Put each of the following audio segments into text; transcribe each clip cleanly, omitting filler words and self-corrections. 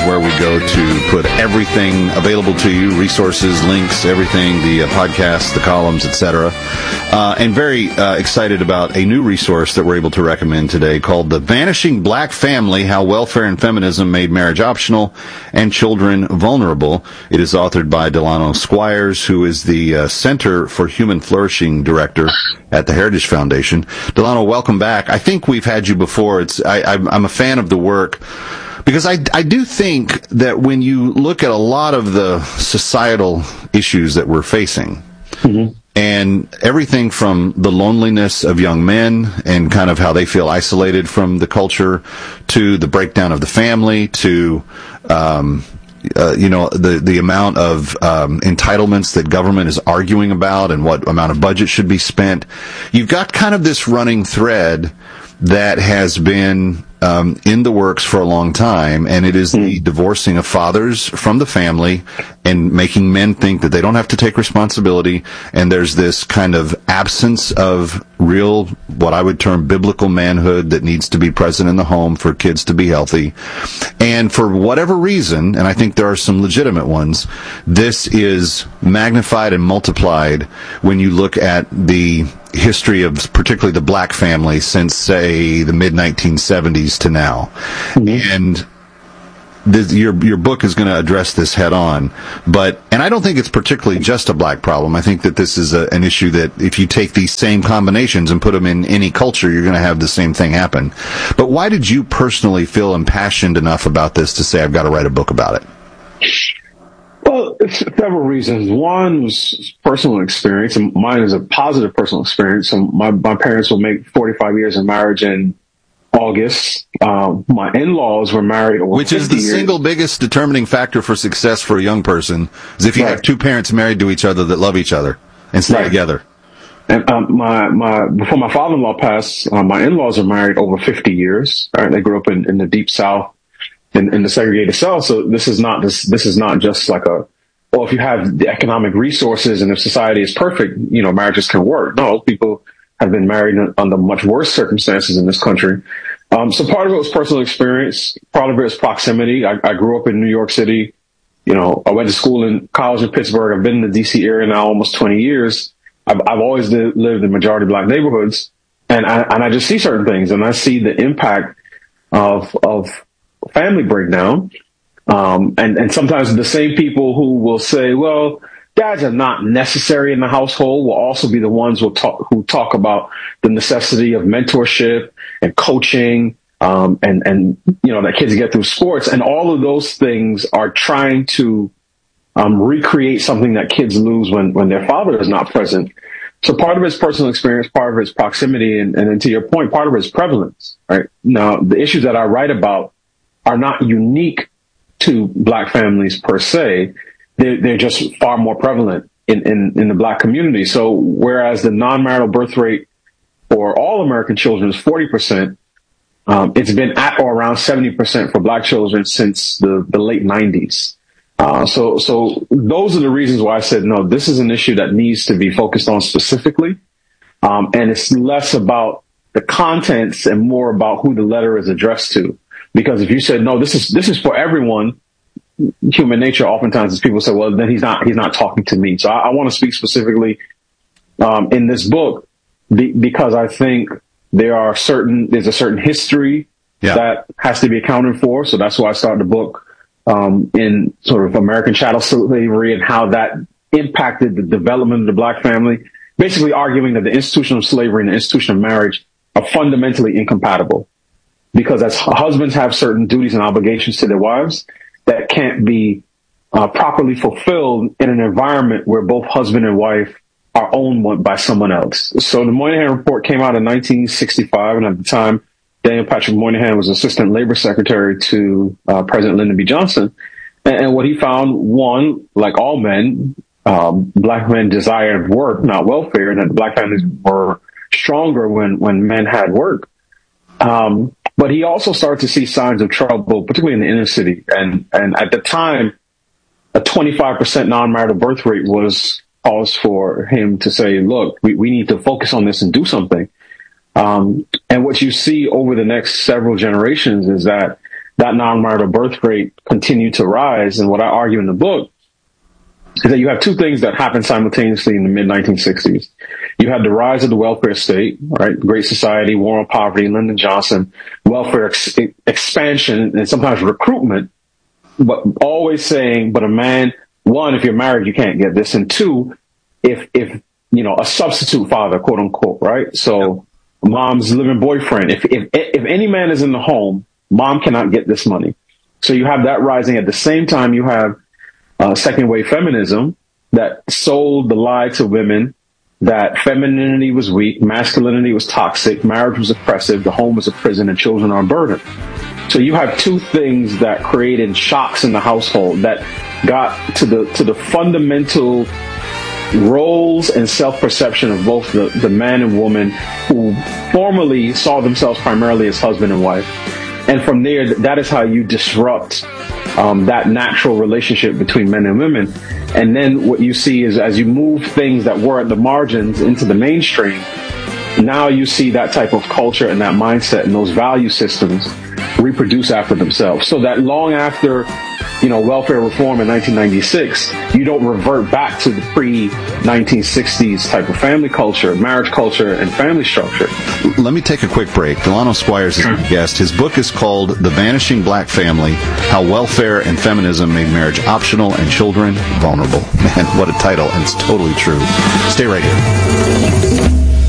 where we go to put everything available to you, resources, links, everything, the podcasts, the columns, etc. And very excited about a new resource that we're able to recommend today called The Vanishing Black Family, How Welfare and Feminism Made Marriage Optional and Children Vulnerable. It is authored by Delano Squires, who is the Center for Human Flourishing Director at the Heritage Foundation. Delano, welcome back. I think we've had you before. I'm a fan of the work because I do think that when you look at a lot of the societal issues that we're facing, and everything from the loneliness of young men and kind of how they feel isolated from the culture, to the breakdown of the family, to the amount of entitlements that government is arguing about and what amount of budget should be spent. You've got kind of this running thread that has been in the works for a long time, and it is the divorcing of fathers from the family and making men think that they don't have to take responsibility, and there's this kind of absence of real, what I would term biblical manhood that needs to be present in the home for kids to be healthy. And for whatever reason, and I think there are some legitimate ones, this is magnified and multiplied when you look at the history of particularly the black family since, say, the mid-1970s to now. And your book is going to address this head on, and I don't think it's particularly just a black problem. I think that this is an issue that if you take these same combinations and put them in any culture, you're going to have the same thing happen. But why did you personally feel impassioned enough about this to say, I've got to write a book about it? Well, it's several reasons. One was personal experience, and mine is a positive personal experience. So my parents will make 45 years of marriage in August. My in-laws were married over 50 years. Which is the single biggest determining factor for success for a young person, is if you have two parents married to each other that love each other and stay together. And before my father-in-law passed, my in-laws are married over 50 years. Right? They grew up in the Deep South. In the segregated South, so this is not just like if you have the economic resources and if society is perfect, marriages can work. No, people have been married under much worse circumstances in this country. So part of it was personal experience. Part of it was proximity. I grew up in New York City. I went to school in college in Pittsburgh. I've been in the DC area now almost 20 years. I've always lived in majority black neighborhoods, and I just see certain things, and I see the impact of family breakdown. And sometimes the same people who will say, well, dads are not necessary in the household will also be the ones who talk about the necessity of mentorship and coaching, and that kids get through sports. And all of those things are trying to recreate something that kids lose when their father is not present. So part of it is personal experience, part of it is proximity, and then to your point, part of it is prevalence. Right now, the issues that I write about are not unique to black families per se. They're just far more prevalent in the black community. So whereas the non-marital birth rate for all American children is 40%, it's been at or around 70% for black children since the late 90s. So those are the reasons why I said, no, this is an issue that needs to be focused on specifically. And it's less about the contents and more about who the letter is addressed to. Because if you said, no, this is for everyone, human nature oftentimes is people say, well, then he's not talking to me. So I want to speak specifically in this book because I think there's a certain history that has to be accounted for. So that's why I started the book in sort of American chattel slavery and how that impacted the development of the black family, basically arguing that the institution of slavery and the institution of marriage are fundamentally incompatible. Because as husbands have certain duties and obligations to their wives that can't be properly fulfilled in an environment where both husband and wife are owned by someone else. So the Moynihan Report came out in 1965, and at the time, Daniel Patrick Moynihan was Assistant Labor Secretary to President Lyndon B. Johnson. And what he found, one, like all men, black men desired work, not welfare, and that black families were stronger when men had work. But he also started to see signs of trouble, particularly in the inner city. And at the time, a 25% non-marital birth rate was cause for him to say, look, we need to focus on this and do something. And what you see over the next several generations is that that non-marital birth rate continued to rise. And what I argue in the book is that you have two things that happened simultaneously in the mid-1960s. You had the rise of the welfare state, right? Great Society, War on Poverty, Lyndon Johnson, welfare expansion, and sometimes recruitment, but always saying, but a man, one, if you're married, you can't get this, and two, if a substitute father, quote unquote, right? So mom's living boyfriend. If any man is in the home, mom cannot get this money. So you have that rising. At the same time, you have second wave feminism that sold the lie to women that femininity was weak, masculinity was toxic, marriage was oppressive, the home was a prison, and children are a burden. So you have two things that created shocks in the household that got to the fundamental roles and self-perception of both the man and woman who formerly saw themselves primarily as husband and wife. And from there, that is how you disrupt that natural relationship between men and women. And then what you see is as you move things that were at the margins into the mainstream, now you see that type of culture and that mindset and those value systems reproduce after themselves. So that long after, welfare reform in 1996, you don't revert back to the pre-1960s type of family culture, marriage culture, and family structure. Let me take a quick break. Delano Squires is our guest. His book is called The Vanishing Black Family, How Welfare and Feminism Made Marriage Optional and Children Vulnerable. Man, what a title, and it's totally true. Stay right here.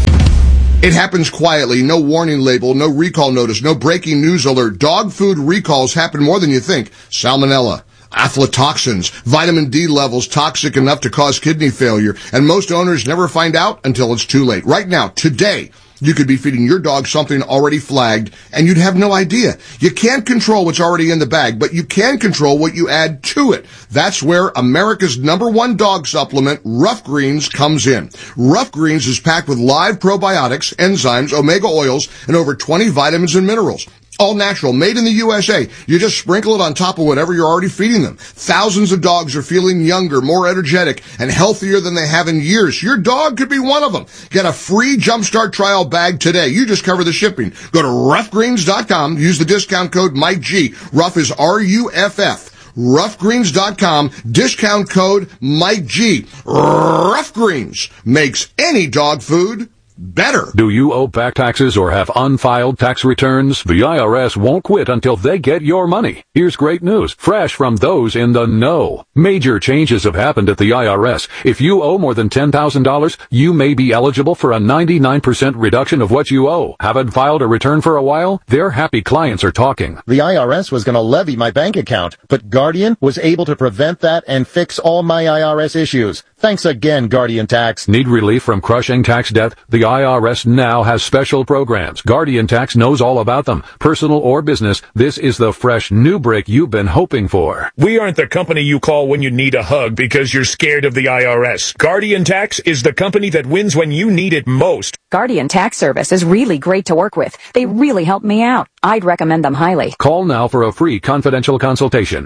It happens quietly, no warning label, no recall notice, no breaking news alert. Dog food recalls happen more than you think. Salmonella, aflatoxins, vitamin D levels toxic enough to cause kidney failure, and most owners never find out until it's too late. Right now, today, you could be feeding your dog something already flagged, and you'd have no idea. You can't control what's already in the bag, but you can control what you add to it. That's where America's #1 dog supplement, Rough Greens, comes in. Rough Greens is packed with live probiotics, enzymes, omega oils, and over 20 vitamins and minerals. All natural, made in the USA. You just sprinkle it on top of whatever you're already feeding them. Thousands of dogs are feeling younger, more energetic, and healthier than they have in years. Your dog could be one of them. Get a free Jumpstart trial bag today. You just cover the shipping. Go to roughgreens.com. Use the discount code Mike G. Rough is RUFF. Roughgreens.com. Discount code Mike G. Rough Greens makes any dog food better. Do you owe back taxes or have unfiled tax returns? The IRS won't quit until they get your money. Here's great news, fresh from those in the know. Major changes have happened at the IRS. If you owe more than $10,000, you may be eligible for a 99% reduction of what you owe. Haven't filed a return for a while? Their happy clients are talking. The IRS was going to levy my bank account, but Guardian was able to prevent that and fix all my IRS issues. Thanks again, Guardian Tax. Need relief from crushing tax debt? The IRS now has special programs. Guardian Tax knows all about them. Personal or business, this is the fresh new break you've been hoping for. We aren't the company you call when you need a hug because you're scared of the IRS. Guardian Tax is the company that wins when you need it most. Guardian Tax Service is really great to work with. They really helped me out. I'd recommend them highly. Call now for a free confidential consultation.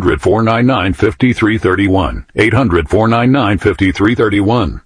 800-499-5331. 800-499-5331.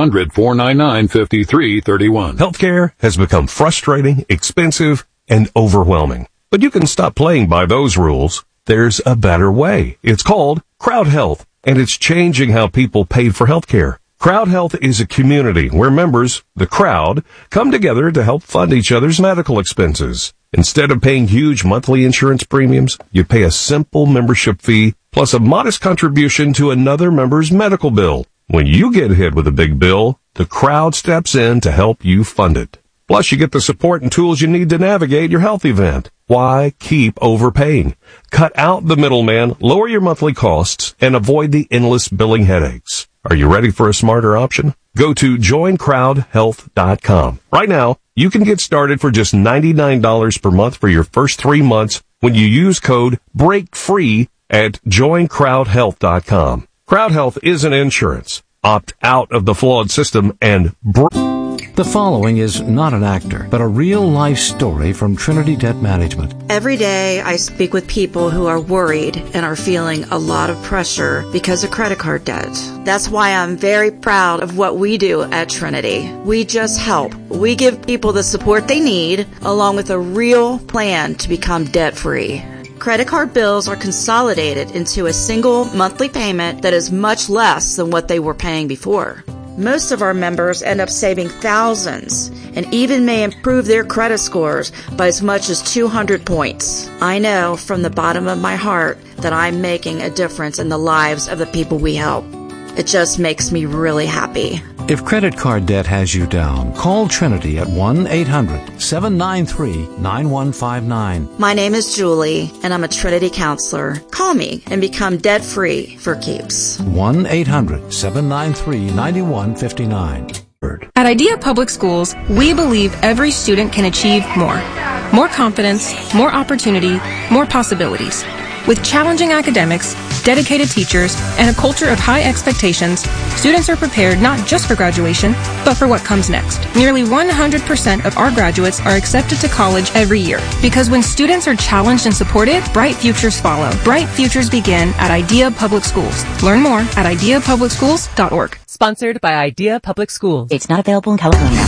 800-499-5331. Healthcare has become frustrating, expensive, and overwhelming. But you can stop playing by those rules. There's a better way. It's called Crowd Health, and it's changing how people pay for healthcare. Crowd Health is a community where members, the crowd, come together to help fund each other's medical expenses. Instead of paying huge monthly insurance premiums, you pay a simple membership fee plus a modest contribution to another member's medical bill. When you get hit with a big bill, the crowd steps in to help you fund it. Plus, you get the support and tools you need to navigate your health event. Why keep overpaying? Cut out the middleman, lower your monthly costs, and avoid the endless billing headaches. Are you ready for a smarter option? Go to joincrowdhealth.com. Right now, you can get started for just $99 per month for your first 3 months when you use code BREAKFREE at joincrowdhealth.com. Crowd Health isn't insurance. Opt out of the flawed system and The following is not an actor, but a real-life story from Trinity Debt Management. Every day I speak with people who are worried and are feeling a lot of pressure because of credit card debt. That's why I'm very proud of what we do at Trinity. We just help. We give people the support they need, along with a real plan to become debt-free. Credit card bills are consolidated into a single monthly payment that is much less than what they were paying before. Most of our members end up saving thousands and even may improve their credit scores by as much as 200 points. I know from the bottom of my heart that I'm making a difference in the lives of the people we help. It just makes me really happy. If credit card debt has you down, call Trinity at 1-800-793-9159. My name is Julie, and I'm a Trinity counselor. Call me and become debt-free for keeps. 1-800-793-9159. At Idea Public Schools, we believe every student can achieve more. More confidence, more opportunity, more possibilities. With challenging academics, dedicated teachers, and a culture of high expectations, students are prepared not just for graduation, but for what comes next. Nearly 100% of our graduates are accepted to college every year. Because when students are challenged and supported, bright futures follow. Bright futures begin at Idea Public Schools. Learn more at ideapublicschools.org. Sponsored by Idea Public Schools. It's not available in California.